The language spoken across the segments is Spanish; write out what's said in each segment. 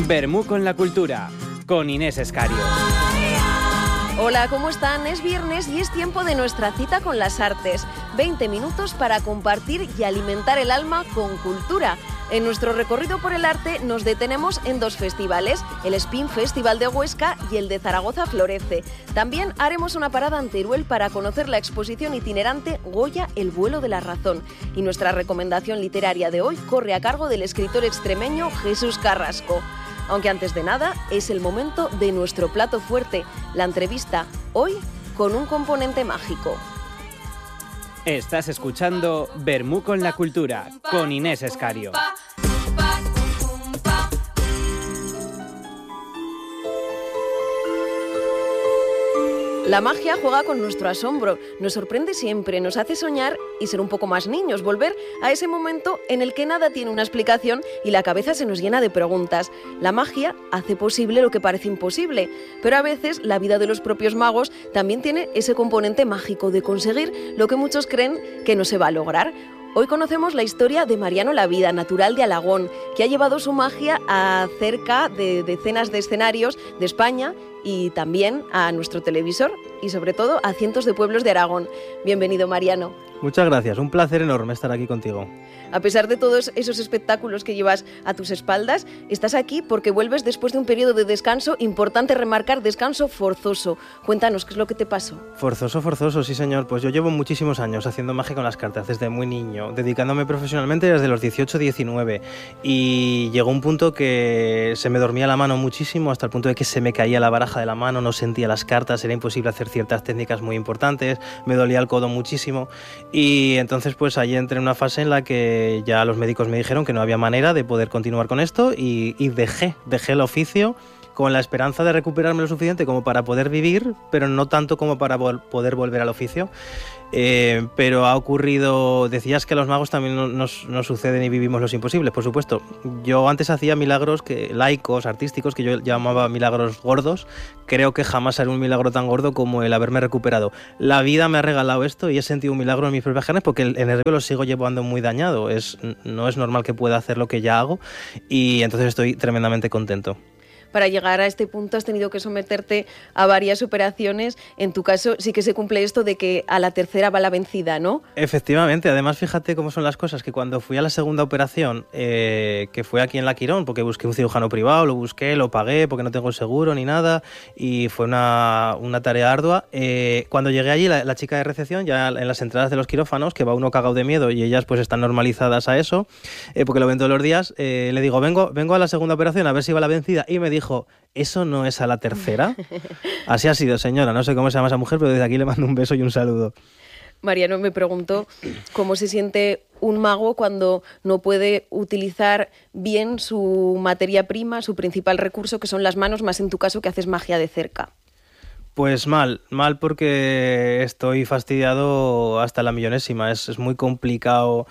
Bermú con la cultura, con Inés Escario. Hola, ¿cómo están? Es viernes y es tiempo de nuestra cita con las artes. 20 minutos para compartir y alimentar el alma con cultura. En nuestro recorrido por el arte nos detenemos en dos festivales, el Spin Festival de Huesca y el de Zaragoza Florece. También haremos una parada en Teruel para conocer la exposición itinerante Goya, el vuelo de la razón. Y nuestra recomendación literaria de hoy corre a cargo del escritor extremeño Jesús Carrasco. Aunque antes de nada, es el momento de nuestro plato fuerte, la entrevista, hoy con un componente mágico. Estás escuchando Bermú con la cultura, con Inés Escario. La magia juega con nuestro asombro, nos sorprende siempre, nos hace soñar y ser un poco más niños, volver a ese momento en el que nada tiene una explicación y la cabeza se nos llena de preguntas. La magia hace posible lo que parece imposible, pero a veces la vida de los propios magos también tiene ese componente mágico de conseguir lo que muchos creen que no se va a lograr. Hoy conocemos la historia de Mariano Lavida, natural de Alagón, que ha llevado su magia a cerca de decenas de escenarios de España y también a nuestro televisor y sobre todo a cientos de pueblos de Aragón. Bienvenido, Mariano. Muchas gracias, un placer enorme estar aquí contigo. A pesar de todos esos espectáculos que llevas a tus espaldas, estás aquí porque vuelves después de un periodo de descanso, importante remarcar, descanso forzoso. Cuéntanos, ¿qué es lo que te pasó? Forzoso, sí señor. Pues yo llevo muchísimos años haciendo magia con las cartas, desde muy niño, dedicándome profesionalmente desde los 18, 19. Y llegó un punto que se me dormía la mano muchísimo, hasta el punto de que se me caía la baraja de la mano, no sentía las cartas, era imposible hacer ciertas técnicas muy importantes, me dolía el codo muchísimo. Y entonces pues ahí entré en una fase en la que ya los médicos me dijeron que no había manera de poder continuar con esto y dejé el oficio con la esperanza de recuperarme lo suficiente como para poder vivir, pero no tanto como para poder volver al oficio. Pero ha ocurrido, decías que a los magos también nos suceden y vivimos los imposibles, por supuesto. Yo antes hacía milagros laicos, artísticos, que yo llamaba milagros gordos. Creo que jamás haré un milagro tan gordo como el haberme recuperado. La vida me ha regalado esto y he sentido un milagro en mis propias carnes porque el nervio lo sigo llevando muy dañado. No es normal que pueda hacer lo que ya hago y entonces estoy tremendamente contento. Para llegar a este punto has tenido que someterte a varias operaciones. En tu caso sí que se cumple esto de que a la tercera va la vencida, ¿no? Efectivamente, además fíjate cómo son las cosas, que cuando fui a la segunda operación, que fue aquí en La Quirón, porque busqué un cirujano privado, lo pagué porque no tengo seguro ni nada, y fue una tarea ardua. Cuando llegué allí, la chica de recepción, ya en las entradas de los quirófanos, que va uno cagado de miedo y ellas pues están normalizadas a eso, porque lo ven todos los días, le digo, vengo a la segunda operación a ver si va la vencida, y me dijo, ¿eso no es a la tercera? Así ha sido, señora. No sé cómo se llama esa mujer, pero desde aquí le mando un beso y un saludo. Mariano me preguntó cómo se siente un mago cuando no puede utilizar bien su materia prima, su principal recurso, que son las manos, más en tu caso que haces magia de cerca. Pues mal porque estoy fastidiado hasta la millonésima. Es muy complicado.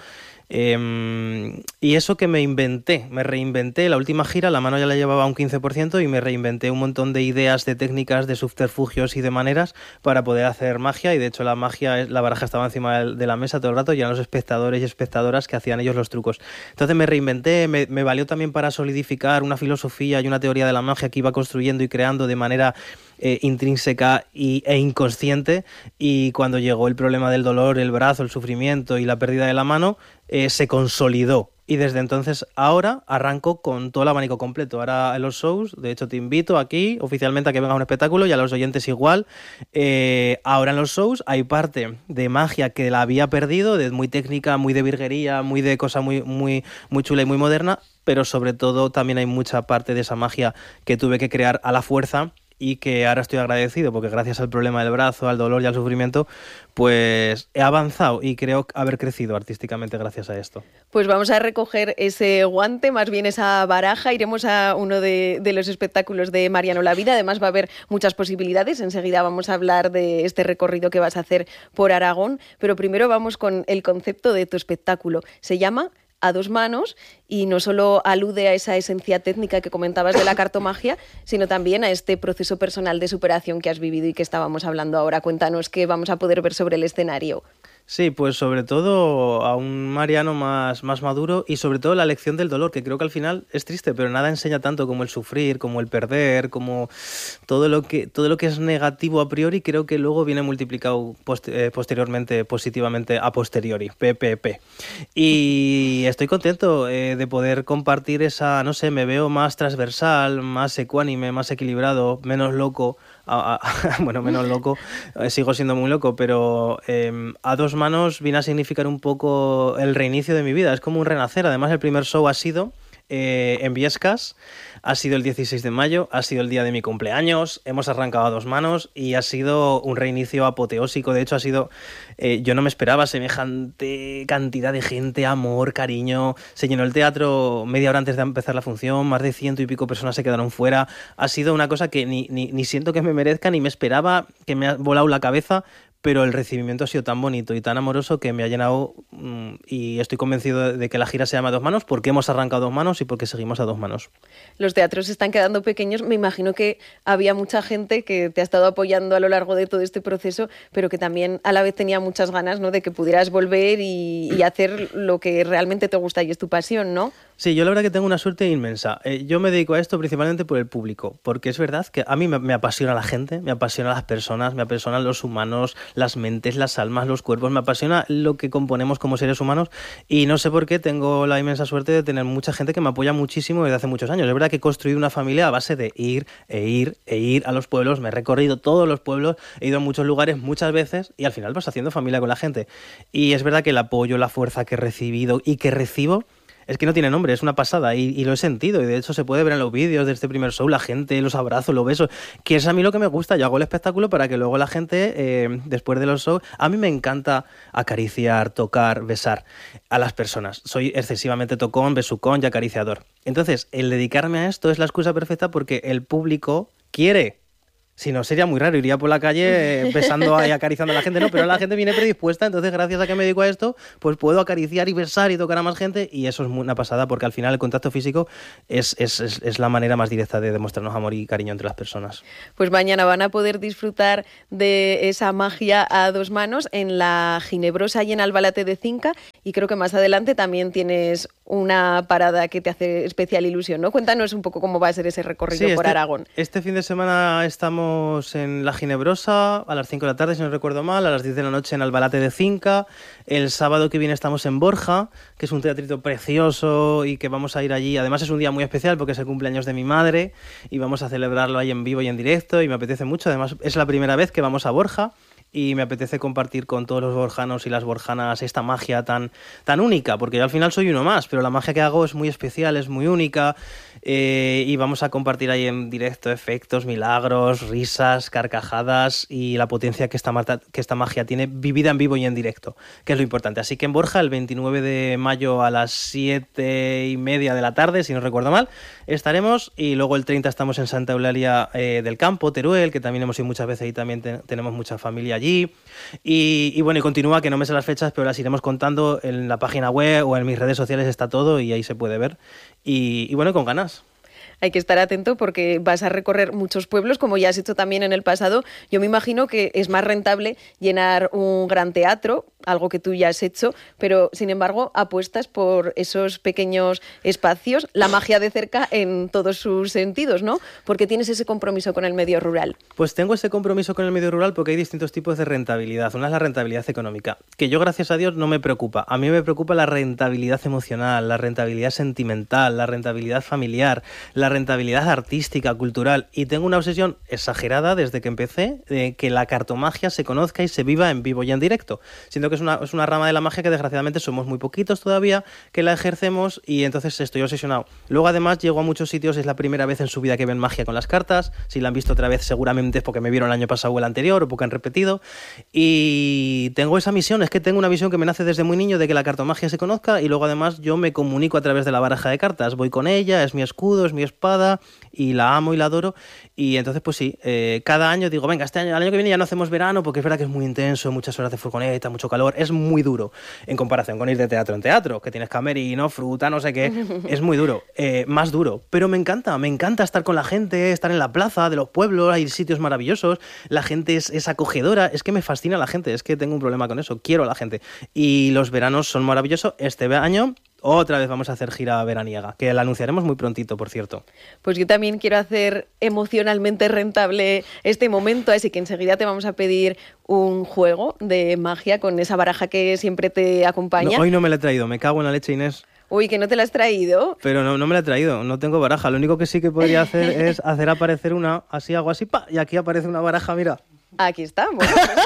Y eso que me reinventé, la última gira, la mano ya la llevaba un 15% y me reinventé un montón de ideas, de técnicas, de subterfugios y de maneras para poder hacer magia, y de hecho la baraja estaba encima de la mesa todo el rato y eran los espectadores y espectadoras que hacían ellos los trucos. Entonces me reinventé, me valió también para solidificar una filosofía y una teoría de la magia que iba construyendo y creando de manera intrínseca e inconsciente, y cuando llegó el problema del dolor, el brazo, el sufrimiento y la pérdida de la mano, se consolidó. Y desde entonces ahora arranco con todo el abanico completo. Ahora en los shows, de hecho te invito aquí oficialmente a que venga a un espectáculo y a los oyentes igual. Ahora en los shows hay parte de magia que la había perdido, de muy técnica, muy de virguería, muy de cosa muy chula y muy moderna, pero sobre todo también hay mucha parte de esa magia que tuve que crear a la fuerza y que ahora estoy agradecido porque gracias al problema del brazo, al dolor y al sufrimiento, pues he avanzado y creo haber crecido artísticamente gracias a esto. Pues vamos a recoger ese guante, más bien esa baraja, iremos a uno de los espectáculos de Mariano Lavida, además va a haber muchas posibilidades, enseguida vamos a hablar de este recorrido que vas a hacer por Aragón, pero primero vamos con el concepto de tu espectáculo. Se llama A dos manos y no solo alude a esa esencia técnica que comentabas de la cartomagia, sino también a este proceso personal de superación que has vivido y que estábamos hablando ahora. Cuéntanos qué vamos a poder ver sobre el escenario. Sí, pues sobre todo a un Mariano más maduro y sobre todo la lección del dolor, que creo que al final es triste, pero nada enseña tanto como el sufrir, como el perder, como todo lo que es negativo a priori, creo que luego viene multiplicado posteriormente, positivamente a posteriori, PPP. Y estoy contento de poder compartir esa, no sé, me veo más transversal, más ecuánime, más equilibrado, menos loco. Bueno, menos loco, sigo siendo muy loco, pero a dos manos viene a significar un poco el reinicio de mi vida, es como un renacer. Además, el primer show ha sido en Viescas, ha sido el 16 de mayo, ha sido el día de mi cumpleaños, hemos arrancado a dos manos y ha sido un reinicio apoteósico. De hecho, ha sido, yo no me esperaba semejante cantidad de gente, amor, cariño. Se llenó el teatro media hora antes de empezar la función, más de 100 y pico personas se quedaron fuera. Ha sido una cosa que ni siento que me merezca, ni me esperaba, que me ha volado la cabeza. Pero el recibimiento ha sido tan bonito y tan amoroso que me ha llenado, y estoy convencido de que la gira se llama a dos manos porque hemos arrancado a dos manos y porque seguimos a dos manos. Los teatros se están quedando pequeños. Me imagino que había mucha gente que te ha estado apoyando a lo largo de todo este proceso, pero que también a la vez tenía muchas ganas, ¿no?, de que pudieras volver y hacer lo que realmente te gusta y es tu pasión, ¿no? Sí, yo la verdad que tengo una suerte inmensa. Yo me dedico a esto principalmente por el público, porque es verdad que a mí me apasiona la gente, me apasiona las personas, me apasionan los humanos, las mentes, las almas, los cuerpos, me apasiona lo que componemos como seres humanos y no sé por qué tengo la inmensa suerte de tener mucha gente que me apoya muchísimo desde hace muchos años. Es verdad que he construido una familia a base de ir a los pueblos, me he recorrido todos los pueblos, he ido a muchos lugares muchas veces y al final vas haciendo familia con la gente. Y es verdad que el apoyo, la fuerza que he recibido y que recibo es que no tiene nombre, es una pasada y lo he sentido y de hecho se puede ver en los vídeos de este primer show, la gente, los abrazos, los besos, que es a mí lo que me gusta. Yo hago el espectáculo para que luego la gente, después de los shows, a mí me encanta acariciar, tocar, besar a las personas. Soy excesivamente tocón, besucón y acariciador. Entonces, el dedicarme a esto es la excusa perfecta porque el público quiere. Si no, sería muy raro, iría por la calle besando y acariciando a la gente, no, pero la gente viene predispuesta, entonces gracias a que me dedico a esto, pues puedo acariciar y besar y tocar a más gente y eso es una pasada porque al final el contacto físico es la manera más directa de demostrarnos amor y cariño entre las personas. Pues mañana van a poder disfrutar de esa magia a dos manos en la Ginebrosa y en Albalate de Cinca y creo que más adelante también tienes una parada que te hace especial ilusión, ¿no? Cuéntanos un poco cómo va a ser ese recorrido por Aragón. Este fin de semana estamos en la Ginebrosa a las 5 de la tarde, si no recuerdo mal, a las 10 de la noche en Albalate de Cinca. El sábado que viene estamos en Borja, que es un teatrito precioso y que vamos a ir allí. Además es un día muy especial porque es el cumpleaños de mi madre y vamos a celebrarlo ahí en vivo y en directo y me apetece mucho. Además es la primera vez que vamos a Borja y me apetece compartir con todos los borjanos y las borjanas esta magia tan única, porque yo al final soy uno más, pero la magia que hago es muy especial, es muy única, y vamos a compartir ahí en directo efectos, milagros, risas, carcajadas y la potencia que esta magia tiene vivida en vivo y en directo, que es lo importante. Así que en Borja, el 29 de mayo a las 7:30 de la tarde, si no recuerdo mal, estaremos, y luego el 30 estamos en Santa Eulalia del Campo, Teruel, que también hemos ido muchas veces y también tenemos mucha familia allí, y bueno, y continúa, que no me sé las fechas, pero las iremos contando en la página web o en mis redes sociales, está todo y ahí se puede ver, y bueno, con ganas. Hay que estar atento porque vas a recorrer muchos pueblos, como ya has hecho también en el pasado. Yo me imagino que es más rentable llenar un gran teatro, algo que tú ya has hecho, pero sin embargo apuestas por esos pequeños espacios, la magia de cerca en todos sus sentidos, ¿no? Porque tienes ese compromiso con el medio rural. Pues tengo ese compromiso con el medio rural porque hay distintos tipos de rentabilidad. Una es la rentabilidad económica, que yo, gracias a Dios, no me preocupa. A mí me preocupa la rentabilidad emocional, la rentabilidad sentimental, la rentabilidad familiar, la rentabilidad artística, cultural, y tengo una obsesión exagerada desde que empecé de que la cartomagia se conozca y se viva en vivo y en directo, siendo que es una rama de la magia que desgraciadamente somos muy poquitos todavía que la ejercemos y entonces estoy obsesionado. Luego además llego a muchos sitios, es la primera vez en su vida que ven magia con las cartas, si la han visto otra vez seguramente es porque me vieron el año pasado o el anterior o porque han repetido, y tengo esa misión, es que tengo una visión que me nace desde muy niño de que la cartomagia se conozca y luego además yo me comunico a través de la baraja de cartas, voy con ella, es mi escudo, es mi espada, espada y la amo y la adoro. Y entonces, pues sí, cada año digo, venga, el año que viene ya no hacemos verano porque es verdad que es muy intenso, muchas horas de furgoneta, mucho calor, es muy duro en comparación con ir de teatro en teatro, que tienes camerino, fruta, no sé qué, es muy duro, más duro. Pero me encanta estar con la gente, estar en la plaza de los pueblos, hay sitios maravillosos, la gente es acogedora, es que me fascina la gente, es que tengo un problema con eso, quiero a la gente. Y los veranos son maravillosos. Este año otra vez vamos a hacer gira veraniega, que la anunciaremos muy prontito, por cierto. Pues yo también quiero hacer emocionalmente rentable este momento, así que enseguida te vamos a pedir un juego de magia con esa baraja que siempre te acompaña. No, hoy no me la he traído, me cago en la leche, Inés. Uy, que no te la has traído. Pero no me la he traído, no tengo baraja. Lo único que sí que podría hacer es hacer aparecer una, así hago así, ¡pa! Y aquí aparece una baraja, mira. Aquí estamos.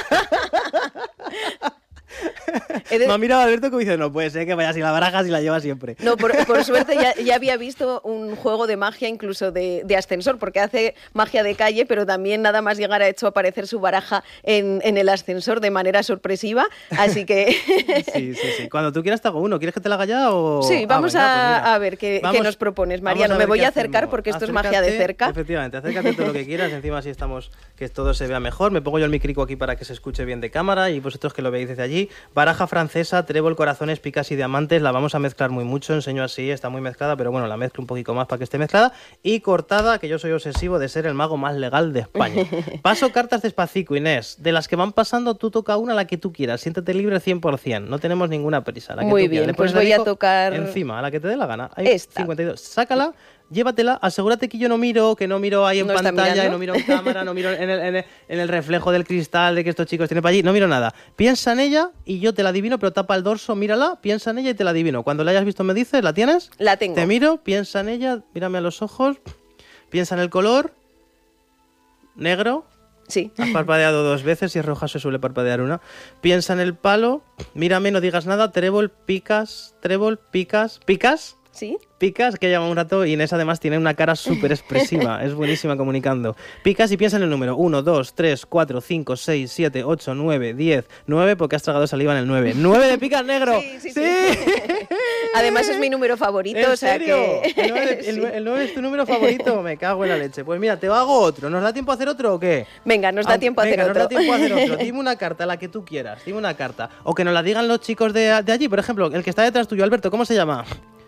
Me ha mirado Alberto como dice, no puede ser que vaya así la baraja si la lleva siempre. No, por suerte ya había visto un juego de magia incluso de ascensor, porque hace magia de calle, pero también nada más llegar ha hecho aparecer su baraja en el ascensor de manera sorpresiva, así que... Sí. Cuando tú quieras te hago uno. ¿Quieres que te la haga ya o...? Sí, vamos a ver qué nos propones, Mariano. Me voy a acercar porque esto es magia de cerca. Efectivamente, acércate todo lo que quieras, encima así estamos, que todo se vea mejor. Me pongo yo el micrico aquí para que se escuche bien de cámara y vosotros que lo veáis desde allí. Baraja francesa, trébol, corazones, picas y diamantes, la vamos a mezclar muy mucho, enseño así, está muy mezclada, pero bueno, la mezclo un poquito más para que esté mezclada, y cortada, que yo soy obsesivo de ser el mago más legal de España. Paso cartas despacito, Inés, de las que van pasando tú toca una, la que tú quieras, siéntete libre 100%, no tenemos ninguna prisa. La que muy bien, pues voy a tocar... Encima, a la que te dé la gana. Ahí, esta. 52, sácala. Llévatela, asegúrate que yo no miro ahí en pantalla, no miro en cámara, no miro en el reflejo del cristal de que estos chicos tienen para allí, no miro nada. Piensa en ella y yo te la adivino, pero tapa el dorso, mírala, piensa en ella y te la adivino. Cuando la hayas visto me dices, ¿la tienes? La tengo. Te miro, piensa en ella, mírame a los ojos, piensa en el color, negro. Sí. Has parpadeado 2 veces, si es roja se suele parpadear una. Piensa en el palo, mírame, no digas nada, trébol, picas, ¿picas? Sí. Picas, que lleva un rato, y Inés además tiene una cara súper expresiva, es buenísima comunicando. Picas y piensa en el número 1, 2, 3, 4, 5, 6, 7, 8, 9, 10, 9, porque has tragado saliva en el 9. ¡9 de picas negro! Sí. Además es mi número favorito, ¿En o sea serio? que... ¿El 9 es tu número favorito? Me cago en la leche. Pues mira, te hago otro. ¿Nos da tiempo a hacer otro o qué? Venga, nos da tiempo a hacer otro. Nos da tiempo a hacer otro. Dime una carta, la que tú quieras. Dime una carta. O que nos la digan los chicos de allí. Por ejemplo, el que está detrás tuyo, Alberto, ¿cómo se llama?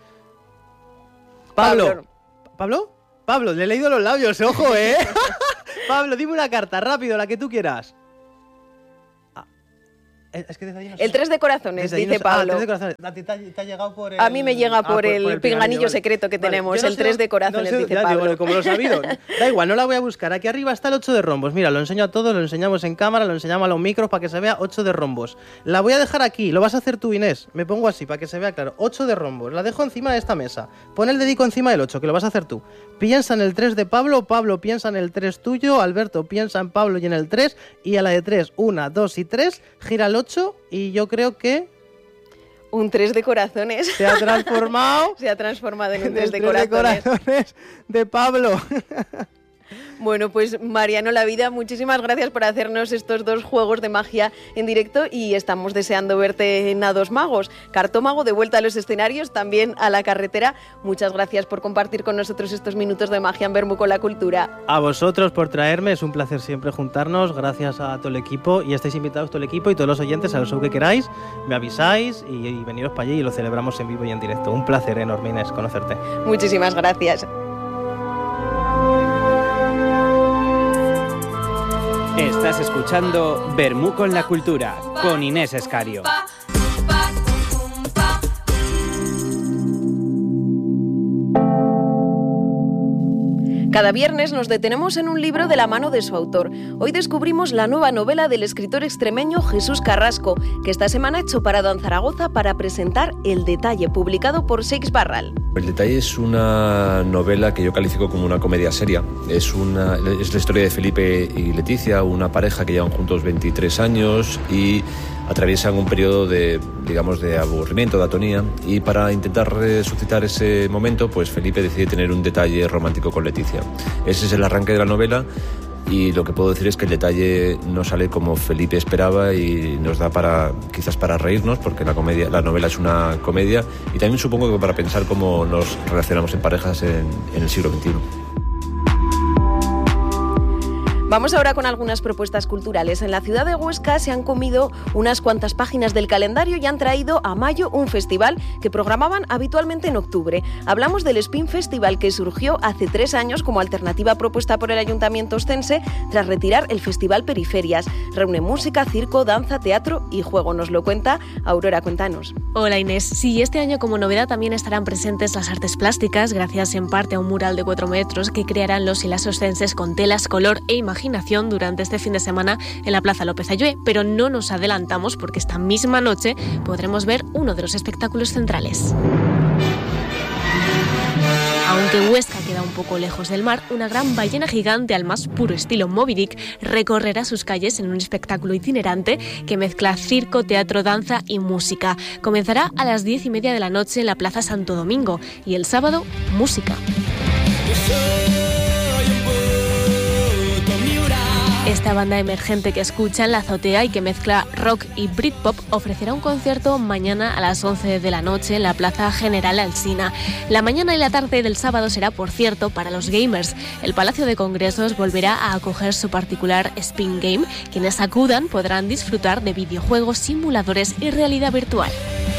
Pablo, le he leído los labios, ojo, ¿eh? Pablo, dime una carta, rápido, la que tú quieras. Es que desde allí no sé. El 3 de corazones, dice Pablo. El 3 de corazones. ¿A ti te ha llegado por el...? A mí me llega por el pinganillo secreto que tenemos, el 3 de corazones, dice Pablo. Digo, como lo he sabido. Da igual, no la voy a buscar. Aquí arriba está el 8 de rombos. Mira, lo enseño a todos, lo enseñamos en cámara, lo enseñamos a los micros para que se vea 8 de rombos. La voy a dejar aquí, lo vas a hacer tú, Inés. Me pongo así para que se vea claro. 8 de rombos. La dejo encima de esta mesa. Pon el dedico encima del 8, que lo vas a hacer tú. Piensa en el 3 de Pablo, Pablo piensa en el 3 tuyo, Alberto piensa en Pablo y en el 3, y a la de 3, 1, 2 y 3, gira el 8 y yo creo que... Un 3 de corazones. Se ha transformado... Se ha transformado en un 3 de corazones de Pablo. Bueno, pues Mariano La Vida, muchísimas gracias por hacernos estos 2 juegos de magia en directo y estamos deseando verte en A2 Magos. Cartómago, de vuelta a los escenarios, también a la carretera. Muchas gracias por compartir con nosotros estos minutos de magia en Bermú con la cultura. A vosotros por traerme, es un placer siempre juntarnos, gracias a todo el equipo, y estáis invitados todo el equipo y todos los oyentes a lo show que queráis, me avisáis y veniros para allí y lo celebramos en vivo y en directo. Un placer enorme, Inés, conocerte. Muchísimas gracias. Estás escuchando Bermú con la cultura, con Inés Escario. Cada viernes nos detenemos en un libro de la mano de su autor. Hoy descubrimos la nueva novela del escritor extremeño Jesús Carrasco, que esta semana ha hecho parada en Zaragoza para presentar El Detalle, publicado por Seix Barral. El Detalle es una novela que yo califico como una comedia seria. Es la historia de Felipe y Leticia, una pareja que llevan juntos 23 años y atraviesan un periodo de aburrimiento, de atonía, y para intentar resucitar ese momento, pues Felipe decide tener un detalle romántico con Leticia. Ese es el arranque de la novela, y lo que puedo decir es que el detalle no sale como Felipe esperaba y nos da quizás para reírnos, porque la novela es una comedia, y también supongo que para pensar cómo nos relacionamos en parejas en el siglo XXI. Vamos ahora con algunas propuestas culturales. En la ciudad de Huesca se han comido unas cuantas páginas del calendario y han traído a mayo un festival que programaban habitualmente en octubre. Hablamos del Spin Festival, que surgió hace 3 años como alternativa propuesta por el Ayuntamiento ostense tras retirar el Festival Periferias. Reúne música, circo, danza, teatro y juego. Nos lo cuenta Aurora, cuéntanos. Hola Inés. Sí, este año como novedad también estarán presentes las artes plásticas, gracias en parte a un mural de 4 metros que crearán los y las ostenses con telas, color e imaginación durante este fin de semana en la Plaza López Ayué, pero no nos adelantamos porque esta misma noche podremos ver uno de los espectáculos centrales. Aunque Huesca queda un poco lejos del mar, una gran ballena gigante al más puro estilo Moby Dick recorrerá sus calles en un espectáculo itinerante que mezcla circo, teatro, danza y música. Comenzará a las 10:30 de la noche en la Plaza Santo Domingo y el sábado, música. Esta banda emergente que escucha en la azotea y que mezcla rock y Britpop ofrecerá un concierto mañana a las 11 de la noche en la Plaza General Alsina. La mañana y la tarde del sábado será, por cierto, para los gamers. El Palacio de Congresos volverá a acoger su particular Spin Game. Quienes acudan podrán disfrutar de videojuegos, simuladores y realidad virtual.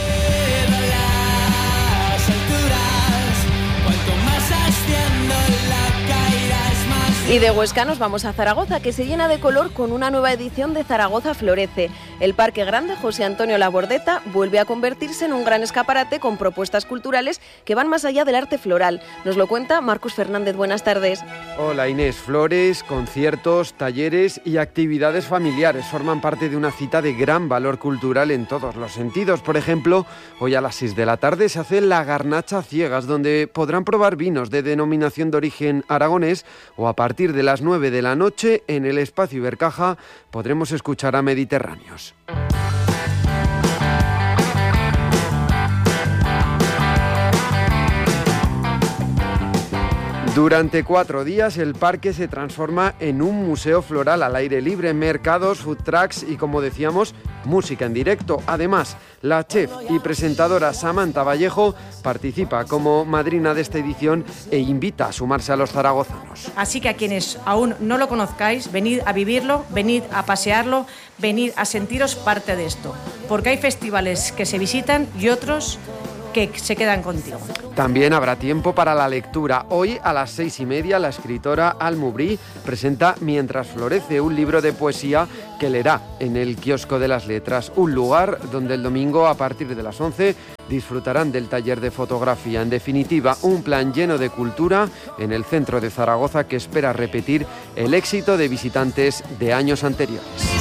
Y de Huesca nos vamos a Zaragoza, que se llena de color con una nueva edición de Zaragoza Florece. El Parque Grande José Antonio Labordeta vuelve a convertirse en un gran escaparate con propuestas culturales que van más allá del arte floral. Nos lo cuenta Marcus Fernández. Buenas tardes. Hola Inés. Flores, conciertos, talleres y actividades familiares forman parte de una cita de gran valor cultural en todos los sentidos. Por ejemplo, hoy a las 6 de la tarde se hace la Garnacha Ciegas, donde podrán probar vinos de denominación de origen aragonés, o a partir de las 9 de la noche en el Espacio Ibercaja podremos escuchar a Mediterráneos. Durante 4 días el parque se transforma en un museo floral al aire libre, mercados, food trucks y, como decíamos, música en directo. Además, la chef y presentadora Samantha Vallejo participa como madrina de esta edición e invita a sumarse a los zaragozanos. Así que a quienes aún no lo conozcáis, venid a vivirlo, venid a pasearlo, venid a sentiros parte de esto, porque hay festivales que se visitan y otros que se quedan contigo. También habrá tiempo para la lectura. Hoy a las 6:30 la escritora Almubrí presenta Mientras florece, un libro de poesía que leerá en el Kiosco de las Letras, un lugar donde el domingo a partir de las 11 disfrutarán del taller de fotografía. En definitiva, un plan lleno de cultura en el centro de Zaragoza que espera repetir el éxito de visitantes de años anteriores.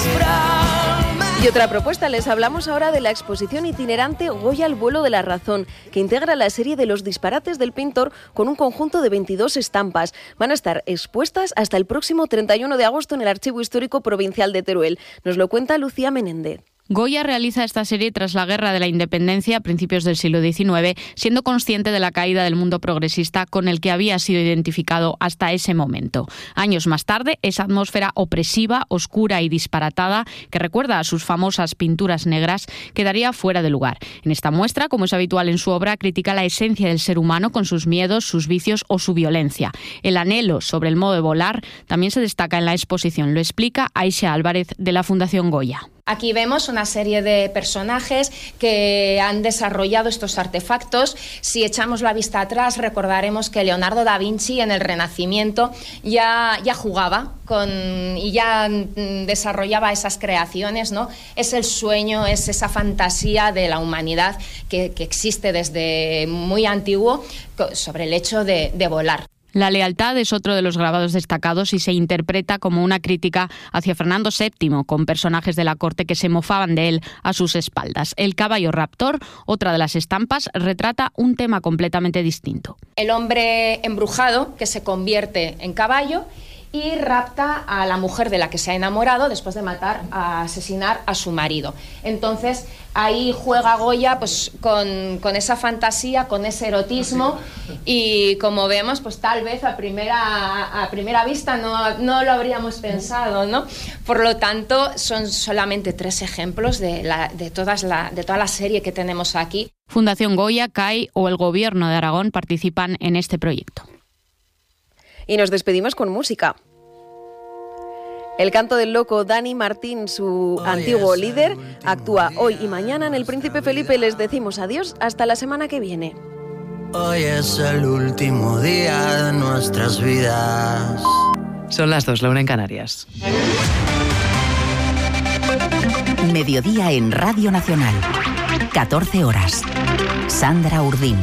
Y otra propuesta, les hablamos ahora de la exposición itinerante Goya al vuelo de la razón, que integra la serie de los disparates del pintor con un conjunto de 22 estampas. Van a estar expuestas hasta el próximo 31 de agosto en el Archivo Histórico Provincial de Teruel. Nos lo cuenta Lucía Menéndez. Goya realiza esta serie tras la Guerra de la Independencia a principios del siglo XIX, siendo consciente de la caída del mundo progresista con el que había sido identificado hasta ese momento. Años más tarde, esa atmósfera opresiva, oscura y disparatada, que recuerda a sus famosas pinturas negras, quedaría fuera de lugar. En esta muestra, como es habitual en su obra, critica la esencia del ser humano con sus miedos, sus vicios o su violencia. El anhelo sobre el modo de volar también se destaca en la exposición. Lo explica Aisha Álvarez, de la Fundación Goya. Aquí vemos una serie de personajes que han desarrollado estos artefactos. Si echamos la vista atrás, recordaremos que Leonardo da Vinci en el Renacimiento ya jugaba y ya desarrollaba esas creaciones, ¿no? Es el sueño, es esa fantasía de la humanidad que existe desde muy antiguo sobre el hecho de volar. La lealtad es otro de los grabados destacados y se interpreta como una crítica hacia Fernando VII, con personajes de la corte que se mofaban de él a sus espaldas. El caballo raptor, otra de las estampas, retrata un tema completamente distinto. El hombre embrujado que se convierte en caballo y rapta a la mujer de la que se ha enamorado después de asesinar a su marido. Entonces ahí juega Goya pues con esa fantasía, con ese erotismo, y como vemos, pues tal vez a primera vista no lo habríamos pensado, ¿no? Por lo tanto, son solamente 3 ejemplos de toda la serie que tenemos aquí. Fundación Goya, CAI o el Gobierno de Aragón participan en este proyecto. Y nos despedimos con música. El Canto del Loco, Dani Martín, su antiguo líder, actúa hoy y mañana en El Príncipe Felipe. Les decimos adiós hasta la semana que viene. Hoy es el último día de nuestras vidas. Son las 2, la 1 en Canarias. Mediodía en Radio Nacional. 14 horas. Sandra Urdín.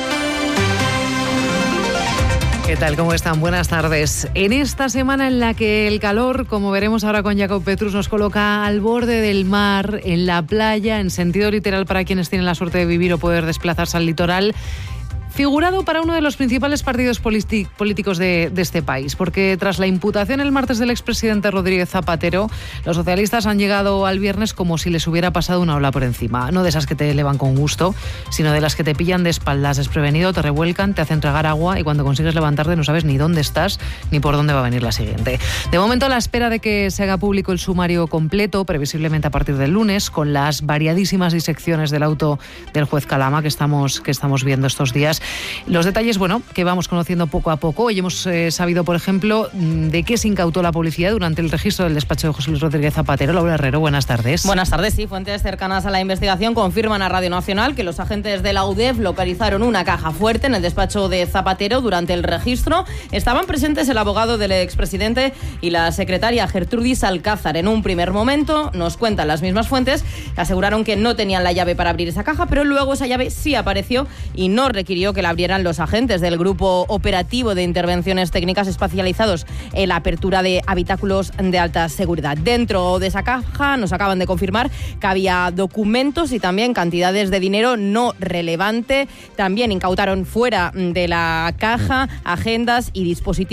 ¿Qué tal? ¿Cómo están? Buenas tardes. En esta semana en la que el calor, como veremos ahora con Jacob Petrus, nos coloca al borde del mar, en la playa, en sentido literal para quienes tienen la suerte de vivir o poder desplazarse al litoral, figurado para uno de los principales partidos políticos de este país, porque tras la imputación el martes del expresidente Rodríguez Zapatero, los socialistas han llegado al viernes como si les hubiera pasado una ola por encima. No de esas que te elevan con gusto, sino de las que te pillan de espaldas desprevenido, te revuelcan, te hacen tragar agua y cuando consigues levantarte no sabes ni dónde estás ni por dónde va a venir la siguiente. De momento, a la espera de que se haga público el sumario completo, previsiblemente a partir del lunes, con las variadísimas disecciones del auto del juez Calama que estamos viendo estos días. Los detalles, que vamos conociendo poco a poco. Hoy hemos sabido, por ejemplo, de qué se incautó la policía durante el registro del despacho de José Luis Rodríguez Zapatero. Laura Herrero, buenas tardes. Buenas tardes, sí. Fuentes cercanas a la investigación confirman a Radio Nacional que los agentes de la UDEF localizaron una caja fuerte en el despacho de Zapatero durante el registro. Estaban presentes el abogado del expresidente y la secretaria Gertrudis Alcázar. En un primer momento, nos cuentan las mismas fuentes, aseguraron que no tenían la llave para abrir esa caja, pero luego esa llave sí apareció y no requirió que la abrieran los agentes del Grupo Operativo de Intervenciones Técnicas especializados en la apertura de habitáculos de alta seguridad. Dentro de esa caja nos acaban de confirmar que había documentos y también cantidades de dinero no relevante. También incautaron fuera de la caja agendas y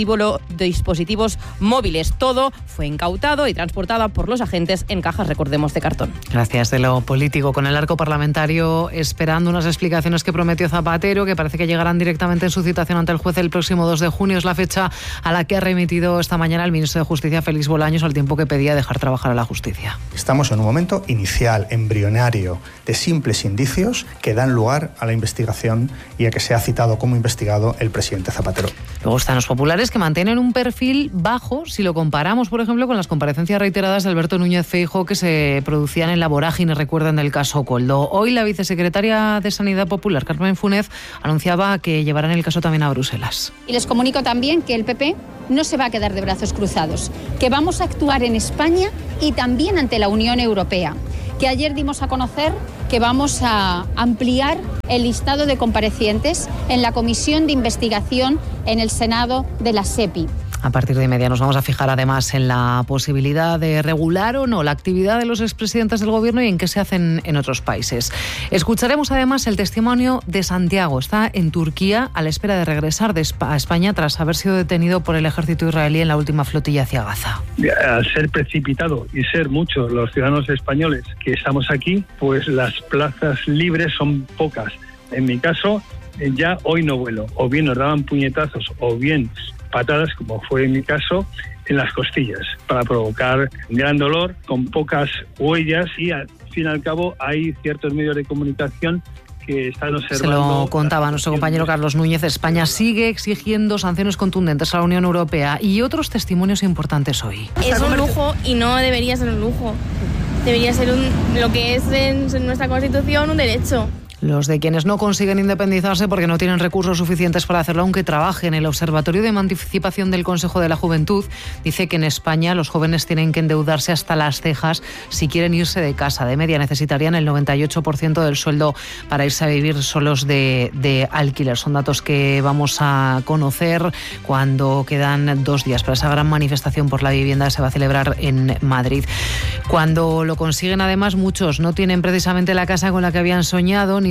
dispositivos móviles. Todo fue incautado y transportado por los agentes en cajas, recordemos, de cartón. Gracias. De lo político, con el arco parlamentario esperando unas explicaciones que prometió Zapatero, que parece que llegarán directamente en su citación ante el juez el próximo 2 de junio. Es la fecha a la que ha remitido esta mañana el ministro de Justicia, Félix Bolaños, al tiempo que pedía dejar trabajar a la justicia. Estamos en un momento inicial, embrionario, de simples indicios que dan lugar a la investigación y a que sea citado como investigado el presidente Zapatero. Luego están los populares, que mantienen un perfil bajo si lo comparamos, por ejemplo, con las comparecencias reiteradas de Alberto Núñez Feijóo que se producían en la vorágine, recuerden, del caso Koldo. Hoy la vicesecretaria de Sanidad Popular, Carmen Funes, anunciaba que llevarán el caso también a Bruselas. Y les comunico también que el PP no se va a quedar de brazos cruzados, que vamos a actuar en España y también ante la Unión Europea, que ayer dimos a conocer que vamos a ampliar el listado de comparecientes en la Comisión de Investigación en el Senado de la SEPI. A partir de media nos vamos a fijar además en la posibilidad de regular o no la actividad de los expresidentes del gobierno y en qué se hacen en otros países. Escucharemos además el testimonio de Santiago. Está en Turquía a la espera de regresar a España tras haber sido detenido por el ejército israelí en la última flotilla hacia Gaza. Al ser precipitado y ser muchos los ciudadanos españoles que estamos aquí, pues las plazas libres son pocas. En mi caso, ya hoy no vuelo. O bien nos daban puñetazos o bien patadas, como fue en mi caso, en las costillas, para provocar gran dolor, con pocas huellas, y al fin y al cabo hay ciertos medios de comunicación que están observando. Se lo contaba nuestro compañero Carlos Núñez. España sigue exigiendo sanciones contundentes a la Unión Europea y otros testimonios importantes hoy. Es un lujo y no debería ser un lujo. Debería ser lo que es en nuestra Constitución un derecho. Los de quienes no consiguen independizarse porque no tienen recursos suficientes para hacerlo, aunque trabajen. El Observatorio de Emancipación del Consejo de la Juventud dice que en España los jóvenes tienen que endeudarse hasta las cejas si quieren irse de casa. De media necesitarían el 98% del sueldo para irse a vivir solos de alquiler. Son datos que vamos a conocer cuando quedan 2 días para esa gran manifestación por la vivienda que se va a celebrar en Madrid. Cuando lo consiguen, además, muchos no tienen precisamente la casa con la que habían soñado ni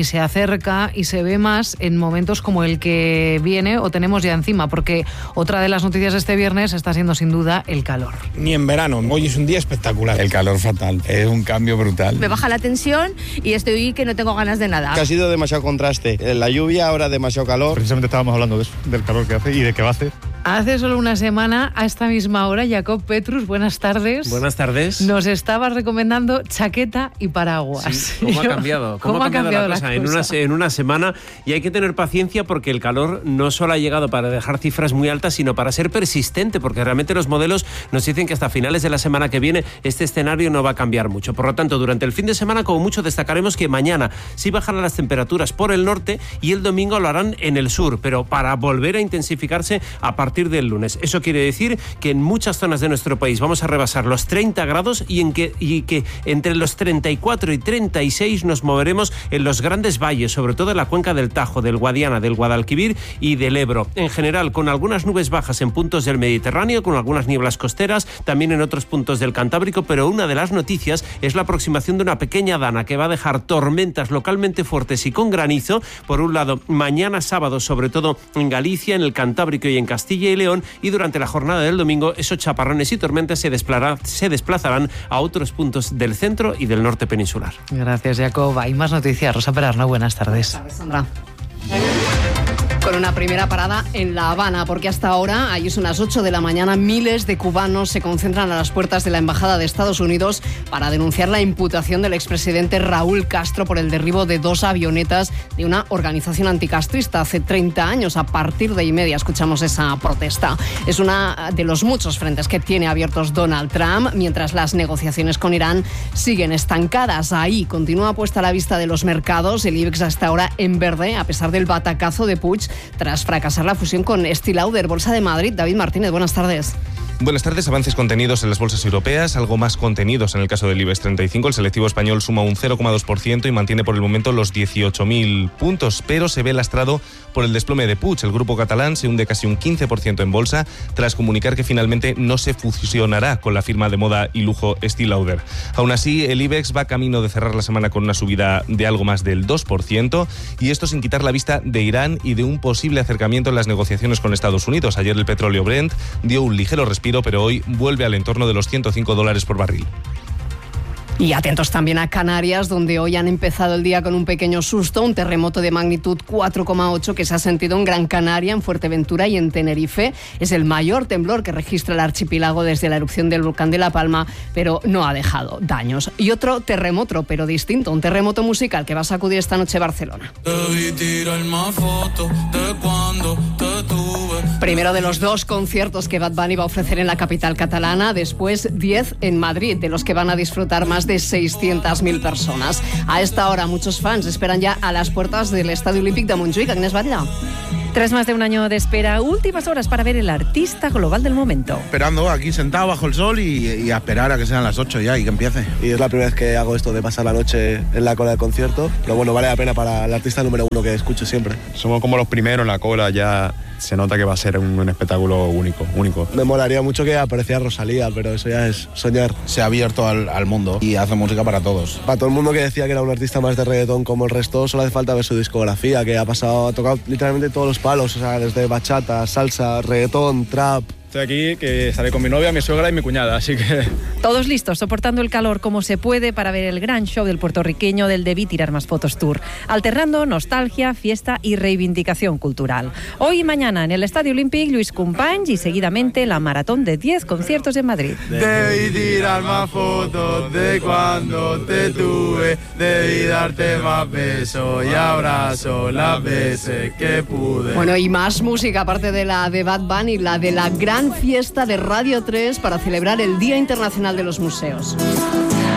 Bunny se acerca y se ve más en momentos como el que viene o tenemos ya encima, porque otra de las noticias de este viernes está siendo sin duda el calor. Ni en verano, hoy es un día espectacular. El calor fatal, es un cambio brutal. Me baja la tensión y estoy que no tengo ganas de nada. Ha sido demasiado contraste, la lluvia, ahora demasiado calor. Precisamente estábamos hablando de eso, del calor que hace y de qué va a hacer. Hace solo una semana, a esta misma hora, Jacob Petrus, buenas tardes. Buenas tardes. Nos estabas recomendando chaqueta y paraguas. Sí, ¿cómo ha cambiado? ¿Cómo ha cambiado la cosa en una semana? Y hay que tener paciencia porque el calor no solo ha llegado para dejar cifras muy altas, sino para ser persistente, porque realmente los modelos nos dicen que hasta finales de la semana que viene este escenario no va a cambiar mucho. Por lo tanto, durante el fin de semana, como mucho, destacaremos que mañana sí bajarán las temperaturas por el norte y el domingo lo harán en el sur, pero para volver a intensificarse a partir del lunes. Eso quiere decir que en muchas zonas de nuestro país vamos a rebasar los 30 grados y que entre los 34 y 36 nos moveremos en los grandes valles, sobre todo en la cuenca del Tajo, del Guadiana, del Guadalquivir y del Ebro. En general, con algunas nubes bajas en puntos del Mediterráneo, con algunas nieblas costeras, también en otros puntos del Cantábrico, pero una de las noticias es la aproximación de una pequeña dana que va a dejar tormentas localmente fuertes y con granizo, por un lado, mañana sábado, sobre todo en Galicia, en el Cantábrico y en Castilla y León, y durante la jornada del domingo esos chaparrones y tormentas se desplazarán a otros puntos del centro y del norte peninsular. Gracias, Jacob. Hay más noticias. Rosa Perarno, buenas tardes. Sandra. Con una primera parada en La Habana, porque hasta ahora, allí son las 8 de la mañana, miles de cubanos se concentran a las puertas de la Embajada de Estados Unidos para denunciar la imputación del expresidente Raúl Castro por el derribo de 2 avionetas de una organización anticastrista hace 30 años. A partir de y media escuchamos esa protesta. Es una de los muchos frentes que tiene abiertos Donald Trump, mientras las negociaciones con Irán siguen estancadas. Ahí continúa puesta la vista de los mercados. El IBEX hasta ahora en verde, a pesar del batacazo de Puig tras fracasar la fusión con Estée Lauder. Bolsa de Madrid, David Martínez, buenas tardes. Buenas tardes. Avances contenidos en las bolsas europeas, algo más contenidos en el caso del IBEX 35. El selectivo español suma un 0,2% y mantiene por el momento los 18.000 puntos, pero se ve lastrado por el desplome de Puig. El grupo catalán se hunde casi un 15% en bolsa tras comunicar que finalmente no se fusionará con la firma de moda y lujo Estée Lauder. Aún así, el IBEX va camino de cerrar la semana con una subida de algo más del 2%, y esto sin quitar la vista de Irán y de un posible acercamiento en las negociaciones con Estados Unidos. Ayer el petróleo Brent dio un ligero respiro, pero hoy vuelve al entorno de los $105 por barril. Y atentos también a Canarias, donde hoy han empezado el día con un pequeño susto, un terremoto de magnitud 4,8 que se ha sentido en Gran Canaria, en Fuerteventura y en Tenerife. Es el mayor temblor que registra el archipiélago desde la erupción del volcán de La Palma, pero no ha dejado daños. Y otro terremoto, pero distinto, un terremoto musical que va a sacudir esta noche Barcelona. Primero de los 2 conciertos que Bad Bunny va a ofrecer en la capital catalana, después 10 en Madrid, de los que van a disfrutar más de 600.000 personas. A esta hora muchos fans esperan ya a las puertas del Estadio Olímpic de Montjuïc. Agnès Batlle. Tras más de un año de espera, últimas horas para ver el artista global del momento. Esperando aquí sentado bajo el sol y a esperar a que sean las 8 ya y que empiece. Y es la primera vez que hago esto de pasar la noche en la cola del concierto, pero bueno, vale la pena para el artista número 1 que escucho siempre. Somos como los primeros en la cola, ya se nota que va a ser un espectáculo único. Me molaría mucho que apareciera Rosalía, pero eso ya es soñar. Se ha abierto al mundo y hace música para todos. Para todo el mundo que decía que era un artista más de reggaetón como el resto, solo hace falta ver su discografía, que ha tocado literalmente todos los palos, o sea, desde bachata, salsa, reggaetón, trap. Estoy aquí, que estaré con mi novia, mi suegra y mi cuñada, así que... Todos listos, soportando el calor como se puede para ver el gran show del puertorriqueño del Debí Tirar Más Fotos Tour, alternando nostalgia, fiesta y reivindicación cultural. Hoy y mañana en el Estadio Olímpic, Lluís Companys y seguidamente la maratón de 10 conciertos en Madrid. Debí tirar más fotos de cuando te tuve, debí darte más besos y abrazo las veces que pude. Bueno, y más música, aparte de la de Bad Bunny, la de la gran fiesta de Radio 3 para celebrar el Día Internacional de los Museos.